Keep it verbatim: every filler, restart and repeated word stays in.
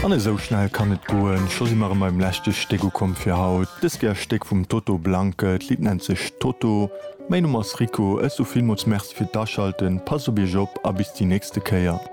Anne so schnell kann net goen, Schos immer meinem lächte Stego kom fir Haut. Des ger Steck vum Toto Blanke, Lied nennt sech Toto. Mei Nummers Rico es so viel Mods Merz fir daschalten, pass op Job a bis die nächste Käier.